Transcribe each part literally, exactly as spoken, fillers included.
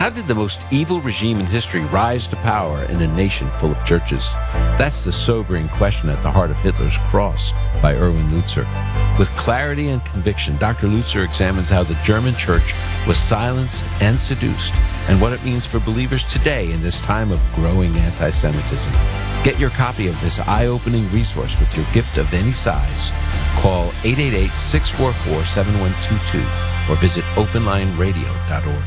How did the most evil regime in history rise to power in a nation full of churches? That's the sobering question at the heart of Hitler's Cross by Erwin Lutzer. With clarity and conviction, Doctor Lutzer examines how the German church was silenced and seduced, and what it means for believers today in this time of growing anti-Semitism. Get your copy of this eye-opening resource with your gift of any size. Call eight eight eight, six four four, seven one two two or visit open line radio dot org.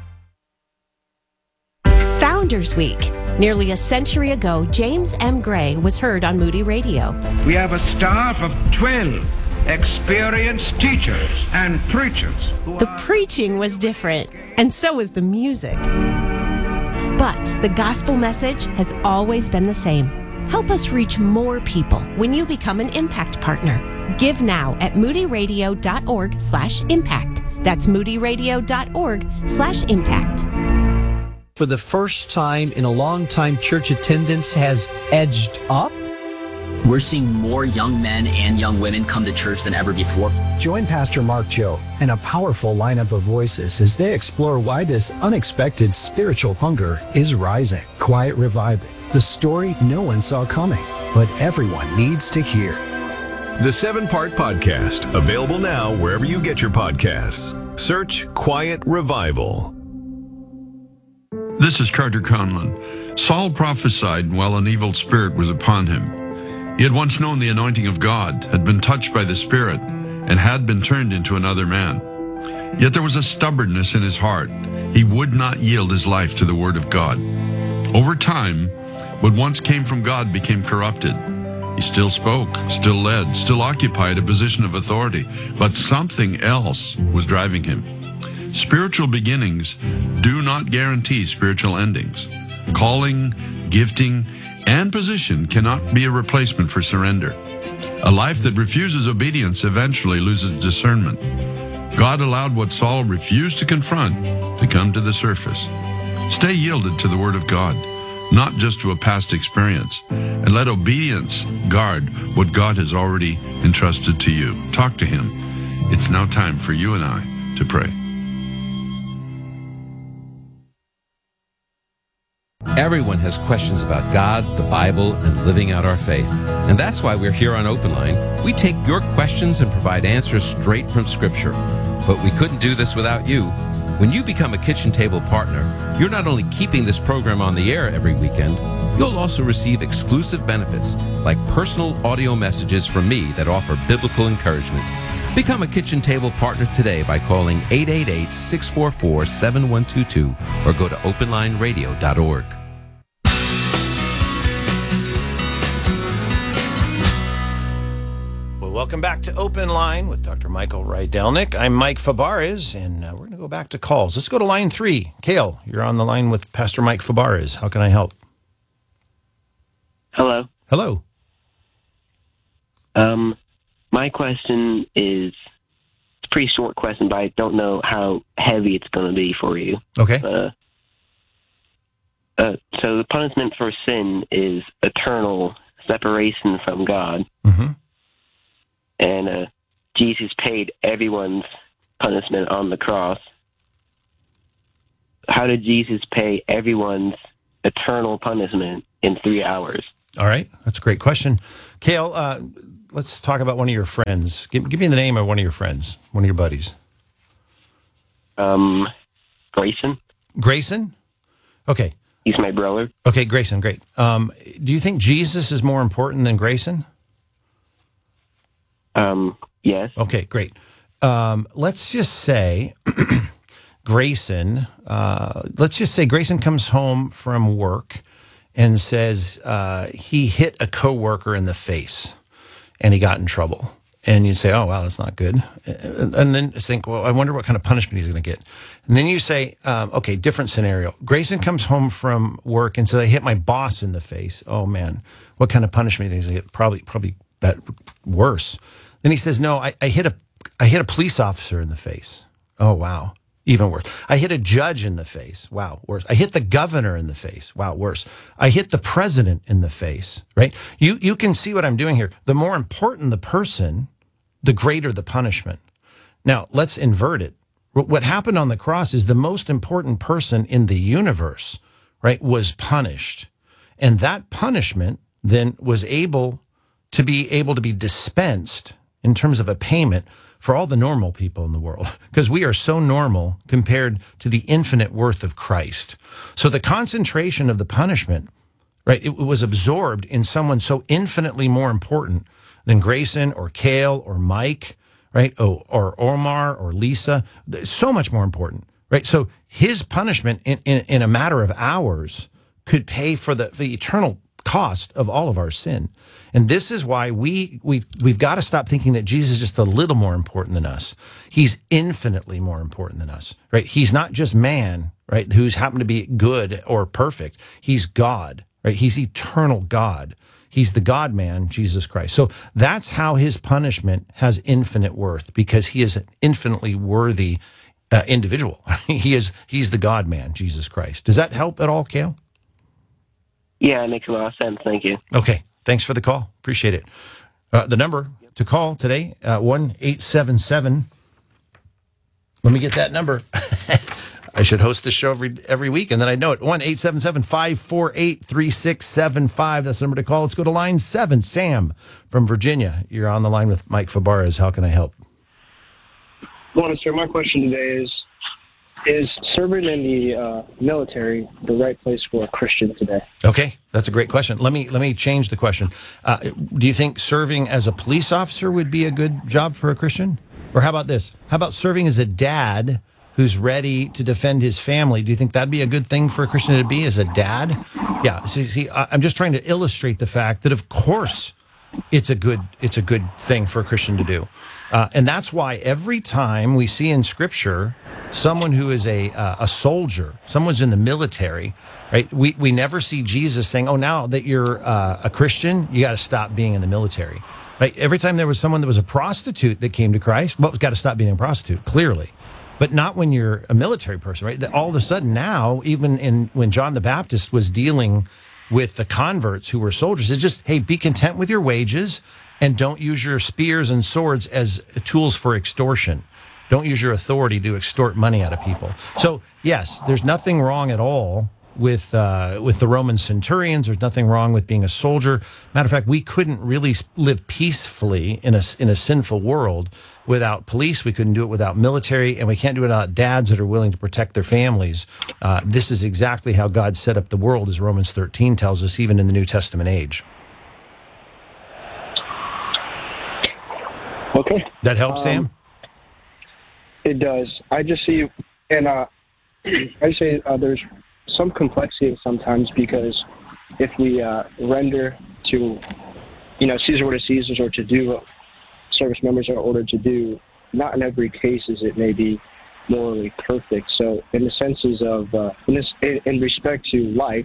Founders Week. Nearly a century ago, James M. Gray was heard on Moody Radio. We have a staff of twelve experienced teachers and preachers. The preaching was different, and so was the music. But the gospel message has always been the same. Help us reach more people when you become an Impact Partner. Give now at moody radio dot org slash impact. That's moody radio dot org slash impact. For the first time in a long time, church attendance has edged up. We're seeing more young men and young women come to church than ever before. Join Pastor Mark Joe and a powerful lineup of voices as they explore why this unexpected spiritual hunger is rising. Quiet Reviving, the story no one saw coming, but everyone needs to hear. The seven-part podcast, available now wherever you get your podcasts. Search Quiet Revival. This is Carter Conlon. Saul prophesied while an evil spirit was upon him. He had once known the anointing of God, had been touched by the Spirit, and had been turned into another man. Yet there was a stubbornness in his heart. He would not yield his life to the Word of God. Over time, what once came from God became corrupted. He still spoke, still led, still occupied a position of authority, but something else was driving him. Spiritual beginnings do not guarantee spiritual endings. Calling, gifting, and position cannot be a replacement for surrender. A life that refuses obedience eventually loses discernment. God allowed what Saul refused to confront to come to the surface. Stay yielded to the Word of God, not just to a past experience, and let obedience guard what God has already entrusted to you. Talk to Him. It's now time for you and I to pray. Everyone has questions about God, the Bible, and living out our faith. And that's why we're here on Open Line. We take your questions and provide answers straight from Scripture. But we couldn't do this without you. When you become a Kitchen Table Partner, you're not only keeping this program on the air every weekend, you'll also receive exclusive benefits like personal audio messages from me that offer biblical encouragement. Become a Kitchen Table Partner today by calling eight eight eight, six four four, seven one two two or go to open line radio dot org. Welcome back to Open Line with Doctor Michael Rydelnik. I'm Mike Fabarez, and uh, we're going to go back to calls. Let's go to line three. Kale, you're on the line with Pastor Mike Fabarez. How can I help? Hello. Hello. Um, my question is, it's a pretty short question, but I don't know how heavy it's going to be for you. Okay. Uh, uh, so the punishment for sin is eternal separation from God. Mm-hmm. And uh, Jesus paid everyone's punishment on the cross. How did Jesus pay everyone's eternal punishment in three hours? All right. That's a great question. Kale, uh, let's talk about one of your friends. Give, give me the name of one of your friends, one of your buddies. Um, Grayson. Grayson? Okay. He's my brother. Okay, Grayson, great. Um, do you think Jesus is more important than Grayson? Um, yes. Okay, great. Um, let's just say Grayson, uh, let's just say Grayson comes home from work and says uh, he hit a coworker in the face and he got in trouble. And you say, oh, wow, that's not good. And, and then think, well, I wonder what kind of punishment he's going to get. And then you say, um, okay, different scenario. Grayson comes home from work and says, I hit my boss in the face. Oh, man, what kind of punishment is he going to get? Probably, probably better, worse. Then he says, no, I, I hit a I hit a police officer in the face. Oh, wow. Even worse. I hit a judge in the face. Wow, worse. I hit the governor in the face. Wow, worse. I hit the president in the face, right? You you can see what I'm doing here. The more important the person, the greater the punishment. Now, let's invert it. What happened on the cross is the most important person in the universe, right, was punished. And that punishment then was able to be able to be dispensed in terms of a payment for all the normal people in the world, because we are so normal compared to the infinite worth of Christ. So the concentration of the punishment, right, it was absorbed in someone so infinitely more important than Grayson or Cale or Mike, right, or, or Omar or Lisa, so much more important, right? So his punishment in, in, in a matter of hours could pay for the, the eternal cost of all of our sin. And this is why we, we've, we've got to stop thinking that Jesus is just a little more important than us. He's infinitely more important than us, right? He's not just man, right, who's happened to be good or perfect. He's God, right? He's eternal God. He's the God-man, Jesus Christ. So that's how his punishment has infinite worth, because he is an infinitely worthy uh, individual. he is, he's the God-man, Jesus Christ. Does that help at all, Cale? Yeah, it makes a lot of sense. Thank you. Okay. Thanks for the call. Appreciate it. Uh, the number to call today, uh, one eight seven seven. Let me get that number. I should host this show every every week, and then I know it. one eight seven seven, five four eight, three six seven five. That's the number to call. Let's go to line seven. Sam from Virginia. You're on the line with Mike Fabarez. How can I help? Well, sir, my question today is, is serving in the uh, military the right place for a Christian today? Okay, that's a great question. Let me let me change the question. Uh, do you think serving as a police officer would be a good job for a Christian? Or how about this? How about serving as a dad who's ready to defend his family? Do you think that'd be a good thing for a Christian to be, as a dad? Yeah, see, see I'm just trying to illustrate the fact that, of course, it's a good it's a good thing for a Christian to do. Uh, and that's why every time we see in Scripture someone who is a uh, a soldier, someone's in the military, right? We we never see Jesus saying, "Oh, now that you're uh, a Christian, you got to stop being in the military." Right? Every time there was someone that was a prostitute that came to Christ, well, got to stop being a prostitute, clearly. But not when you're a military person, right? That all of a sudden now, even in when John the Baptist was dealing with the converts who were soldiers, it's just, hey, be content with your wages and don't use your spears and swords as tools for extortion. Don't use your authority to extort money out of people. So, yes, there's nothing wrong at all with uh, with the Roman centurions. There's nothing wrong with being a soldier. Matter of fact, we couldn't really live peacefully in a, in a sinful world without police. We couldn't do it without military, and we can't do it without dads that are willing to protect their families. Uh, this is exactly how God set up the world, as Romans thirteen tells us, even in the New Testament age. Okay. That helps, um, Sam? It does. I just see, and uh, I say uh, there's some complexity sometimes, because if we uh, render to, you know, Caesar what is Caesar's, or to do what service members are ordered to do, not in every case is it maybe morally perfect. So in the senses of, uh, in, this, in, in respect to life,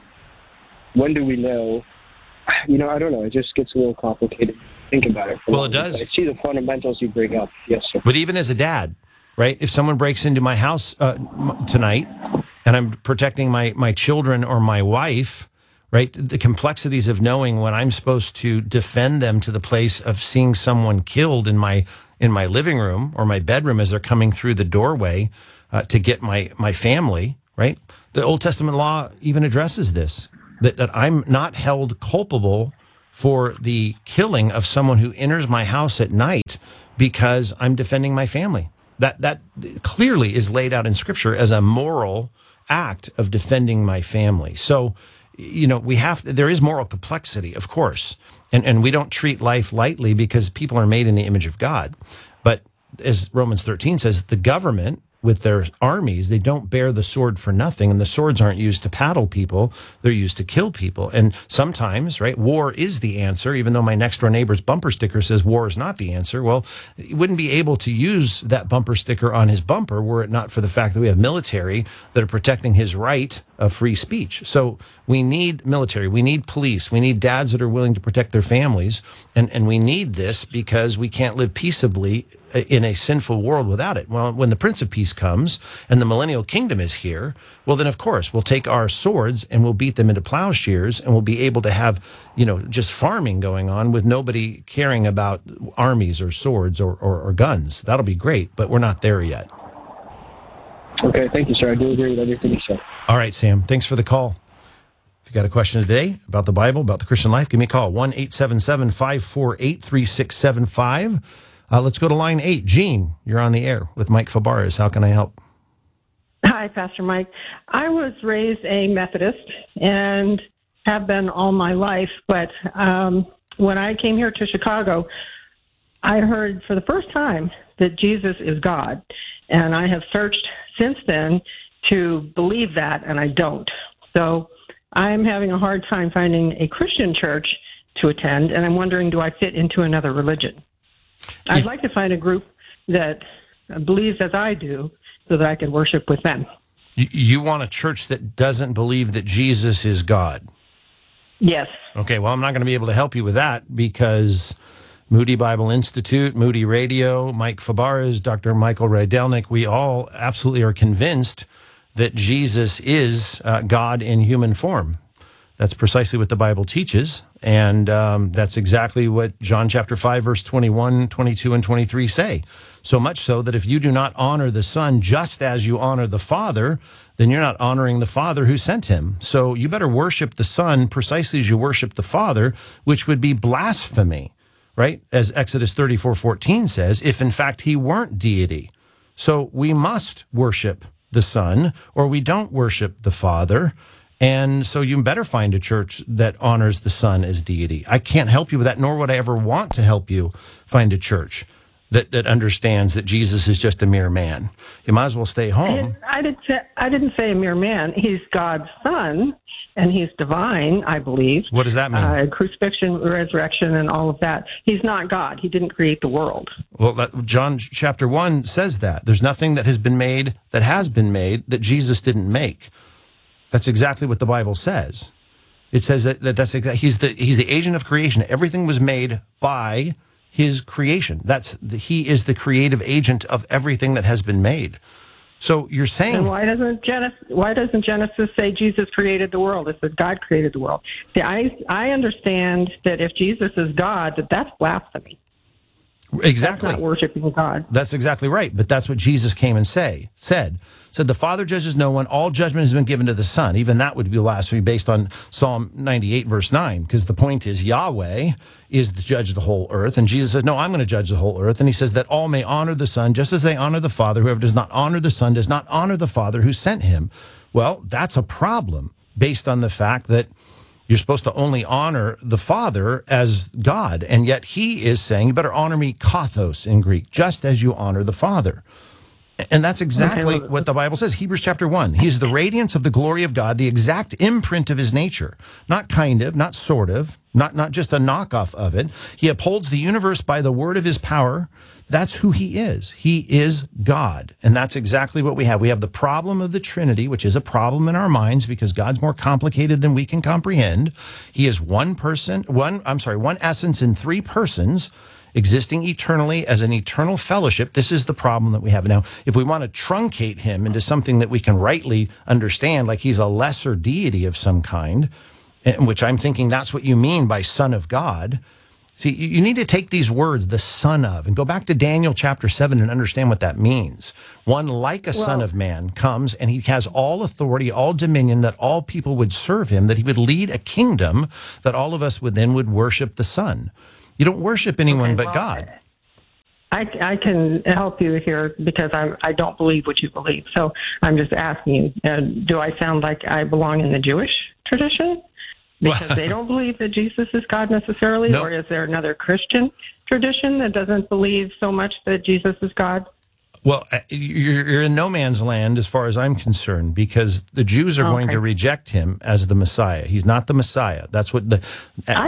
when do we know? You know, I don't know. It just gets a little complicated. Think about it. Well, it does. I see the fundamentals you bring up. Yes, sir. But even as a dad, right? If someone breaks into my house uh, tonight, and I'm protecting my my children or my wife, right? The complexities of knowing when I'm supposed to defend them to the place of seeing someone killed in my in my living room or my bedroom as they're coming through the doorway uh, to get my my family, right? The Old Testament law even addresses this, that, that I'm not held culpable for the killing of someone who enters my house at night because I'm defending my family. That that clearly is laid out in Scripture as a moral act of defending my family. So, you know, we have to, there is moral complexity, of course, and and we don't treat life lightly because people are made in the image of God. But as Romans thirteen says, the government with their armies, they don't bear the sword for nothing, and the swords aren't used to paddle people, they're used to kill people. And sometimes, right, war is the answer, even though my next door neighbor's bumper sticker says war is not the answer. Well, he wouldn't be able to use that bumper sticker on his bumper were it not for the fact that we have military that are protecting his right of free speech. So we need military, we need police, we need dads that are willing to protect their families, and, and we need this because we can't live peaceably in a sinful world without it. Well, when the Prince of Peace comes and the millennial kingdom is here, well, then of course we'll take our swords and we'll beat them into plowshares, and we'll be able to have, you know, just farming going on with nobody caring about armies or swords or, or, or guns. That'll be great, but we're not there yet. Okay, thank you, sir. I do agree with everything you said. All right, Sam. Thanks for the call. If you got a question today about the Bible, about the Christian life, give me a call. one eight seven seven, five four eight, three six seven five. Uh, let's go to line eight. Gene, you're on the air with Mike Fabarez. How can I help? Hi, Pastor Mike. I was raised a Methodist and have been all my life, but um, when I came here to Chicago, I heard for the first time that Jesus is God, and I have searched since then to believe that, and I don't. So I'm having a hard time finding a Christian church to attend, and I'm wondering, do I fit into another religion? I'd like to find a group that believes as I do so that I can worship with them. You want a church that doesn't believe that Jesus is God? Yes. Okay, well, I'm not going to be able to help you with that because Moody Bible Institute, Moody Radio, Mike Fabarez, Doctor Michael Rydelnik, we all absolutely are convinced that Jesus is uh, God in human form. That's precisely what the Bible teaches, and um, that's exactly what John chapter five, verse twenty-one, twenty-two, and twenty-three say. So much so that if you do not honor the Son just as you honor the Father, then you're not honoring the Father who sent him. So you better worship the Son precisely as you worship the Father, which would be blasphemy, right? As Exodus thirty-four fourteen says, if in fact he weren't deity. So we must worship the Son, or we don't worship the Father. And so you better find a church that honors the Son as deity. I can't help you with that, nor would I ever want to help you find a church that, that understands that Jesus is just a mere man. You might as well stay home. I, did say, I didn't say a mere man. He's God's Son, and he's divine, I believe. What does that mean? Uh, crucifixion, resurrection, and all of that. He's not God. He didn't create the world. Well, that, John chapter one says that. There's nothing that has been made, that has been made, that Jesus didn't make. That's exactly what the Bible says. It says that, that that's exactly, he's the he's the agent of creation. Everything was made by his creation. That's the, he is the creative agent of everything that has been made. So you're saying, and why doesn't Genesis why doesn't Genesis say Jesus created the world? It says God created the world. See, I I understand that if Jesus is God, that that's blasphemy. Exactly. That's not worshiping God. That's exactly right. But that's what Jesus came and say said. Said the Father judges no one. All judgment has been given to the Son. Even that would be blasphemy based on Psalm ninety-eight, verse nine, because the point is Yahweh is the judge of the whole earth. And Jesus says, no, I'm going to judge the whole earth. And he says that all may honor the Son just as they honor the Father. Whoever does not honor the Son does not honor the Father who sent him. Well, that's a problem based on the fact that you're supposed to only honor the Father as God. And yet he is saying, you better honor me, kathos in Greek, just as you honor the Father. And that's exactly what the Bible says. Hebrews chapter one. He is the radiance of the glory of God, the exact imprint of his nature. Not kind of, not sort of, not, not just a knockoff of it. He upholds the universe by the word of his power. That's who he is. He is God. And that's exactly what we have. We have the problem of the Trinity, which is a problem in our minds because God's more complicated than we can comprehend. He is one person, one, I'm sorry, one essence in three persons, existing eternally as an eternal fellowship. This is the problem that we have now. If we want to truncate him into something that we can rightly understand, like he's a lesser deity of some kind, which I'm thinking that's what you mean by Son of God. See, you need to take these words, the Son of, and go back to Daniel chapter seven and understand what that means. One like a well, Son of Man comes, and he has all authority, all dominion, that all people would serve him, that he would lead a kingdom, that all of us would then would worship the Son. You don't worship anyone okay, but well, God. I, I can help you here because I I don't believe what you believe. So I'm just asking you, uh, do I sound like I belong in the Jewish tradition? Because they don't believe that Jesus is God necessarily? Nope. Or is there another Christian tradition that doesn't believe so much that Jesus is God? Well, you're, you're in no man's land as far as I'm concerned, because the Jews are okay. going to reject him as the Messiah. He's not the Messiah. That's what the... I